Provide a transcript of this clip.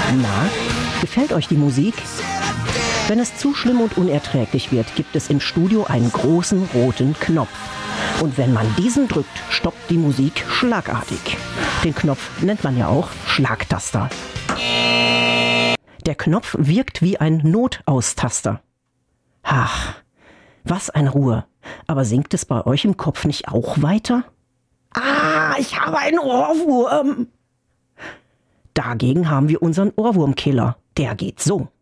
Na, gefällt euch die Musik? Wenn es zu schlimm und unerträglich wird, gibt es im Studio einen großen roten Knopf. Und wenn man diesen drückt, stoppt die Musik schlagartig. Den Knopf nennt man ja auch Schlagtaster. Der Knopf wirkt wie ein Notaustaster. Ach, was eine Ruhe. Aber singt es bei euch im Kopf nicht auch weiter? Ah, ich habe einen Ohrwurm. Dagegen haben wir unseren Ohrwurmkiller. Der geht so.